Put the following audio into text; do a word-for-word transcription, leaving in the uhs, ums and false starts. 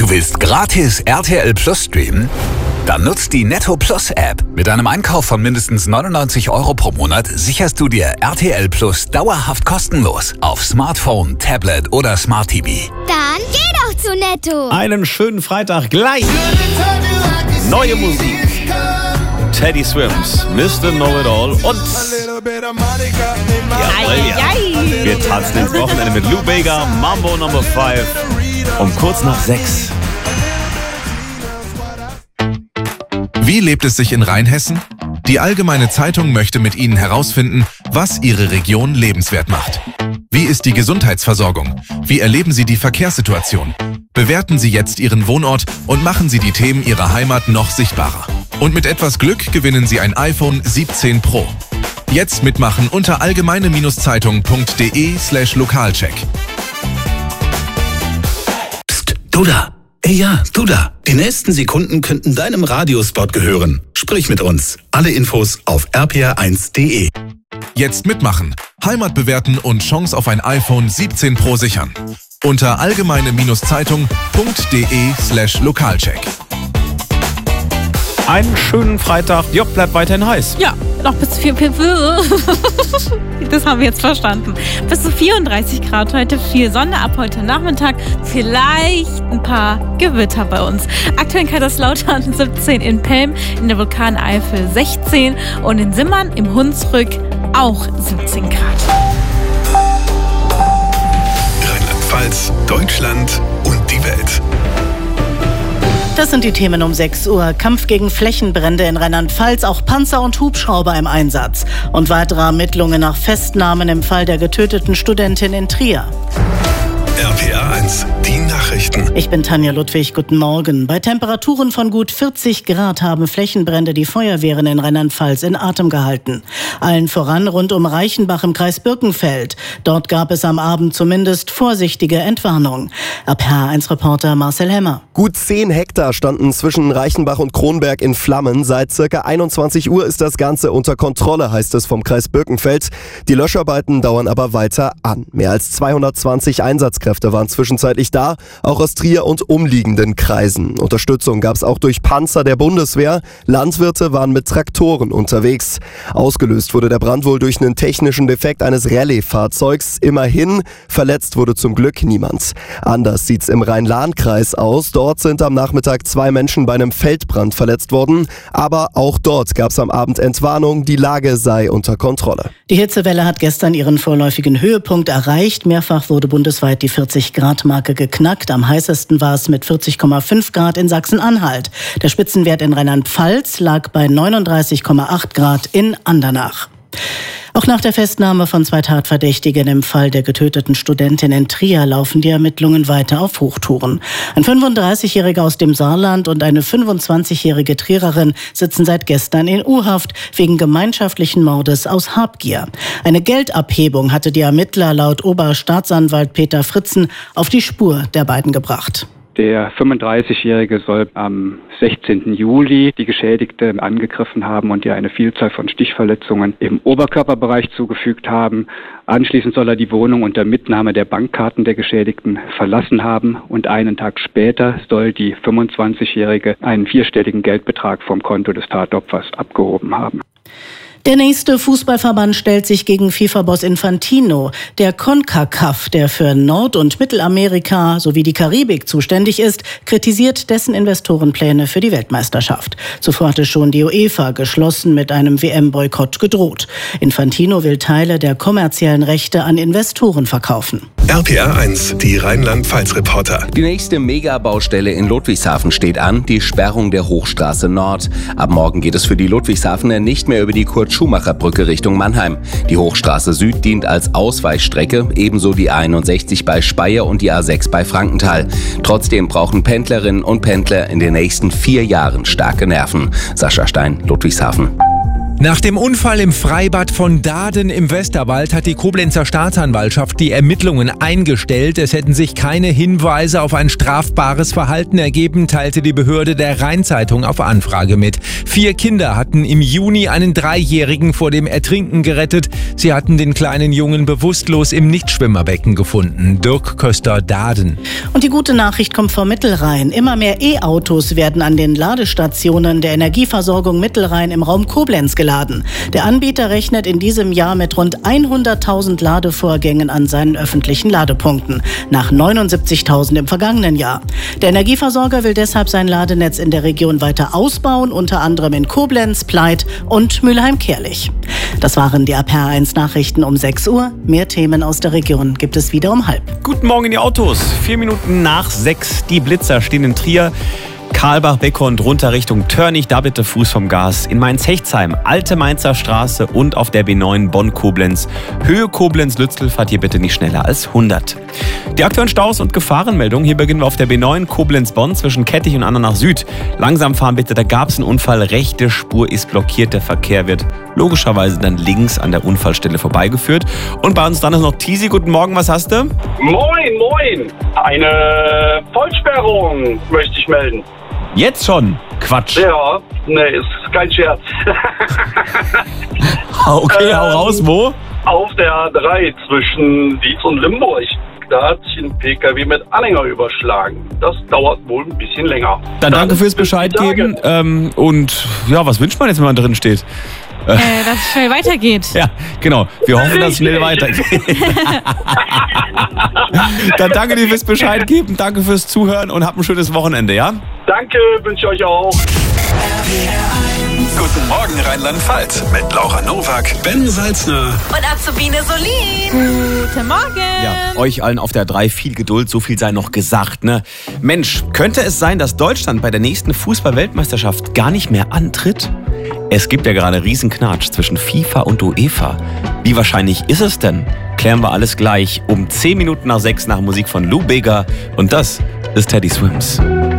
willst gratis R T L Plus streamen? Dann nutzt die Netto Plus App. Mit einem Einkauf von mindestens neunundneunzig Euro pro Monat sicherst du dir R T L Plus dauerhaft kostenlos auf Smartphone, Tablet oder Smart T V. Dann geh doch zu Netto. Einen schönen Freitag gleich. Neue Musik. Teddy Swims, Mister Know-It-All und jawohl, ja. Wir tanzen ins Wochenende mit Lou Bega, Mambo Number fünf um kurz nach sechs. Wie lebt es sich in Rheinhessen? Die Allgemeine Zeitung möchte mit Ihnen herausfinden, was Ihre Region lebenswert macht. Wie ist die Gesundheitsversorgung? Wie erleben Sie die Verkehrssituation? Bewerten Sie jetzt Ihren Wohnort und machen Sie die Themen Ihrer Heimat noch sichtbarer. Und mit etwas Glück gewinnen Sie ein iPhone siebzehn Pro. Jetzt mitmachen unter allgemeine-zeitung.de slash Lokalcheck. Psst, du da! Ey ja, du da! Die nächsten Sekunden könnten deinem Radiospot gehören. Sprich mit uns. Alle Infos auf r p r eins punkt d e. Jetzt mitmachen, Heimat bewerten und Chance auf ein iPhone siebzehn Pro sichern. Unter allgemeine-zeitung.de slash Lokalcheck. Einen schönen Freitag. Job bleibt weiterhin heiß. Ja, noch bis vier. Das haben wir jetzt verstanden. Bis zu vierunddreißig Grad heute, viel Sonne ab heute Nachmittag. Vielleicht ein paar Gewitter bei uns. Aktuell in Kaiserslautern siebzehn, in Pelm, in der Vulkaneifel sechzehn und in Simmern im Hunsrück auch siebzehn Grad. Rheinland-Pfalz, Deutschland und die Welt. Das sind die Themen um sechs Uhr. Kampf gegen Flächenbrände in Rheinland-Pfalz, auch Panzer und Hubschrauber im Einsatz. Und weitere Ermittlungen nach Festnahmen im Fall der getöteten Studentin in Trier. R P R eins, die Nachrichten. Ich bin Tanja Ludwig, guten Morgen. Bei Temperaturen von gut vierzig Grad haben Flächenbrände die Feuerwehren in Rheinland-Pfalz in Atem gehalten. Allen voran rund um Reichenbach im Kreis Birkenfeld. Dort gab es am Abend zumindest vorsichtige Entwarnung. R P R eins Reporter Marcel Hemmer. Gut zehn Hektar standen zwischen Reichenbach und Kronberg in Flammen. Seit circa einundzwanzig Uhr ist das Ganze unter Kontrolle, heißt es vom Kreis Birkenfeld. Die Löscharbeiten dauern aber weiter an. Mehr als zweihundertzwanzig Einsatzkräfte waren zwischenzeitlich da, auch aus Trier und umliegenden Kreisen. Unterstützung gab es auch durch Panzer der Bundeswehr. Landwirte waren mit Traktoren unterwegs. Ausgelöst wurde der Brand wohl durch einen technischen Defekt eines Rallye-Fahrzeugs. Immerhin, verletzt wurde zum Glück niemand. Anders sieht's im Rhein-Lahn-Kreis aus. Dort sind am Nachmittag zwei Menschen bei einem Feldbrand verletzt worden. Aber auch dort gab es am Abend Entwarnung, die Lage sei unter Kontrolle. Die Hitzewelle hat gestern ihren vorläufigen Höhepunkt erreicht. Mehrfach wurde bundesweit die vierzig Grad Marke geknackt. Am heißesten war es mit vierzig Komma fünf Grad in Sachsen-Anhalt. Der Spitzenwert in Rheinland-Pfalz lag bei neununddreißig Komma acht Grad in Andernach. Auch nach der Festnahme von zwei Tatverdächtigen im Fall der getöteten Studentin in Trier laufen die Ermittlungen weiter auf Hochtouren. Ein fünfunddreißigjähriger aus dem Saarland und eine fünfundzwanzigjährige Triererin sitzen seit gestern in U-Haft wegen gemeinschaftlichen Mordes aus Habgier. Eine Geldabhebung hatte die Ermittler laut Oberstaatsanwalt Peter Fritzen auf die Spur der beiden gebracht. Der fünfunddreißigjährige soll am sechzehnten Juli die Geschädigte angegriffen haben und ihr eine Vielzahl von Stichverletzungen im Oberkörperbereich zugefügt haben. Anschließend soll er die Wohnung unter Mitnahme der Bankkarten der Geschädigten verlassen haben und einen Tag später soll die fünfundzwanzigjährige einen vierstelligen Geldbetrag vom Konto des Tatopfers abgehoben haben. Der nächste Fußballverband stellt sich gegen FIFA-Boss Infantino. Der CONCACAF, der für Nord- und Mittelamerika sowie die Karibik zuständig ist, kritisiert dessen Investorenpläne für die Weltmeisterschaft. Zuvor hatte schon die UEFA geschlossen mit einem W M-Boykott gedroht. Infantino will Teile der kommerziellen Rechte an Investoren verkaufen. R P R eins, die Rheinland-Pfalz-Reporter. Die nächste Megabaustelle in Ludwigshafen steht an, die Sperrung der Hochstraße Nord. Ab morgen geht es für die Ludwigshafener nicht mehr über die Kurt-Schumacher-Brücke Richtung Mannheim. Die Hochstraße Süd dient als Ausweichstrecke, ebenso die A einundsechzig bei Speyer und die A sechs bei Frankenthal. Trotzdem brauchen Pendlerinnen und Pendler in den nächsten vier Jahren starke Nerven. Sascha Stein, Ludwigshafen. Nach dem Unfall im Freibad von Daaden im Westerwald hat die Koblenzer Staatsanwaltschaft die Ermittlungen eingestellt. Es hätten sich keine Hinweise auf ein strafbares Verhalten ergeben, teilte die Behörde der Rhein-Zeitung auf Anfrage mit. Vier Kinder hatten im Juni einen Dreijährigen vor dem Ertrinken gerettet. Sie hatten den kleinen Jungen bewusstlos im Nichtschwimmerbecken gefunden. Dirk Köster, Daaden. Und die gute Nachricht kommt vom Mittelrhein. Immer mehr E-Autos werden an den Ladestationen der Energieversorgung Mittelrhein im Raum Koblenz geladen. Der Anbieter rechnet in diesem Jahr mit rund hunderttausend Ladevorgängen an seinen öffentlichen Ladepunkten, nach neunundsiebzigtausend im vergangenen Jahr. Der Energieversorger will deshalb sein Ladenetz in der Region weiter ausbauen, unter anderem in Koblenz, Pleit und Mülheim-Kärlich. Das waren die A P R eins Nachrichten um sechs Uhr. Mehr Themen aus der Region gibt es wieder um halb. Guten Morgen in die Autos. Vier Minuten nach sechs. Die Blitzer stehen in Trier. Karlbach, Beckund, runter Richtung Törnich, da bitte Fuß vom Gas. In Mainz-Hechtsheim, Alte Mainzer Straße und auf der B neun Bonn-Koblenz. Höhe Koblenz-Lützel fahrt hier bitte nicht schneller als hundert. Die aktuellen Staus und Gefahrenmeldungen. Hier beginnen wir auf der B neun Koblenz-Bonn zwischen Kettich und Andernach Süd. Langsam fahren bitte, da gab es einen Unfall. Rechte Spur ist blockiert. Der Verkehr wird logischerweise dann links an der Unfallstelle vorbeigeführt. Und bei uns dran ist noch Tisi. Guten Morgen, was hast du? Moin, moin. Eine Vollsperrung möchte ich melden. Jetzt schon? Quatsch. Ja, nee, ist kein Scherz. Okay, hau raus, wo? Auf der A drei zwischen Dietz und Limburg. Da hat sich ein P K W mit Anhänger überschlagen. Das dauert wohl ein bisschen länger. Dann danke fürs Bescheid geben. Ähm, und ja, was wünscht man jetzt, wenn man drin steht? Äh, dass es schnell weitergeht. Ja, genau. Wir hoffen, dass es schnell weitergeht. Dann danke dir fürs Bescheid geben, danke fürs Zuhören und hab ein schönes Wochenende, ja? Danke, wünsche ich euch auch. Guten Morgen Rheinland-Pfalz mit Laura Nowak, Ben Salzner Und Azubine Solin. Guten Morgen. Ja, euch allen auf der drei viel Geduld, so viel sei noch gesagt, ne? Mensch, könnte es sein, dass Deutschland bei der nächsten Fußball-Weltmeisterschaft gar nicht mehr antritt? Es gibt ja gerade Riesenknatsch zwischen FIFA und UEFA. Wie wahrscheinlich ist es denn? Klären wir alles gleich um zehn Minuten nach sechs nach Musik von Lou Bega. Und das ist Teddy Swims.